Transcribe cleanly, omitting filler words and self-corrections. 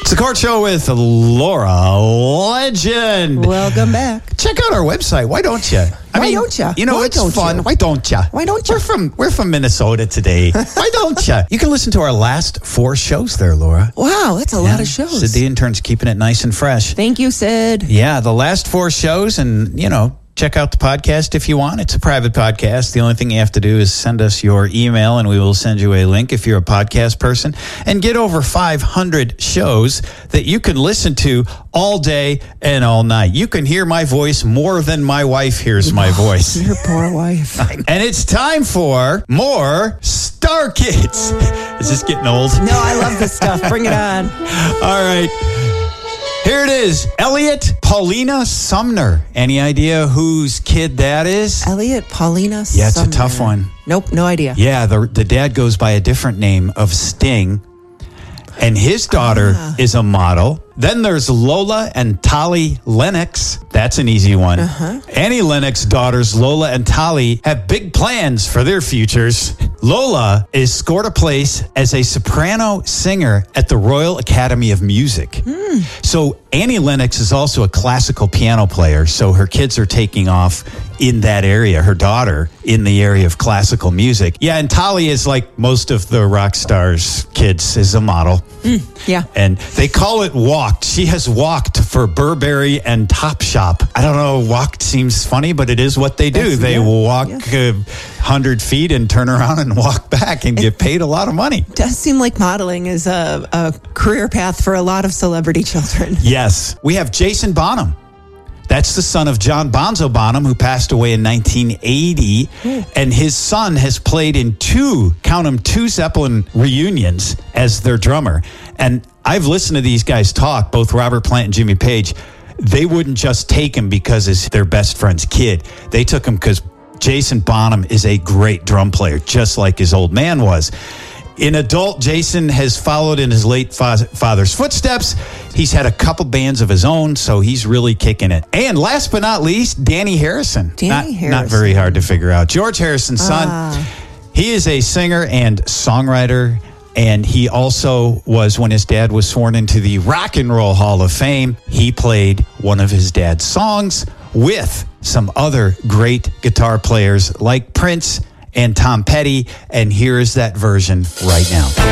It's the Court Show with Laura Legend. Welcome back. Check out our website. Why don't you? Why don't you? You know, Why it's don't fun. you? Why don't you? Why don't you? We're from Minnesota today. Why don't you? You can listen to our last 4 shows there, Laura. Wow, that's a lot of shows. Sid the intern's keeping it nice and fresh. Thank you, Sid. Yeah, the last 4 shows, and, you know, check out the podcast if you want. It's a private podcast. The only thing you have to do is send us your email, and we will send you a link if you're a podcast person, and get over 500 shows that you can listen to all day and all night. You can hear my voice more than my wife hears my voice. Your poor wife. And it's time for more Star Kids. Is this getting old? No, I love this stuff. Bring it on. All right. Here it is. Elliot Paulina Sumner. Any idea whose kid that is? Elliot Paulina Sumner. Yeah, it's a tough one. Nope, no idea. Yeah, the dad goes by a different name of Sting. And his daughter is a model. Then there's Lola and Tali Lennox. That's an easy one. Annie Lennox's daughters, Lola and Tali, have big plans for their futures. Lola is scored a place as a soprano singer at the Royal Academy of Music. So Annie Lennox is also a classical piano player. So her kids are taking off in that area, her daughter in the area of classical music. Yeah, and Tali is like most of the rock stars' kids, is a model. Yeah. And they call it walked. She has walked for Burberry and Topshop. I don't know, walked seems funny, but it is what they do. They walk 100 feet and turn around and walk back and get paid a lot of money. Does seem like modeling is a career path for a lot of celebrity children. Yes. We have Jason Bonham. That's the son of John Bonzo Bonham, who passed away in 1980. And his son has played in 2 Zeppelin reunions as their drummer. And I've listened to these guys talk, both Robert Plant and Jimmy Page. They wouldn't just take him because it's their best friend's kid. They took him because Jason Bonham is a great drum player, just like his old man was. In adult, Jason has followed in his late father's footsteps. He's had a couple bands of his own, so he's really kicking it. And last but not least, Danny Harrison. Not very hard to figure out. George Harrison's son. He is a singer and songwriter, and he also was, when his dad was sworn into the Rock and Roll Hall of Fame, he played one of his dad's songs with some other great guitar players like Prince and Tom Petty, and here is that version right now.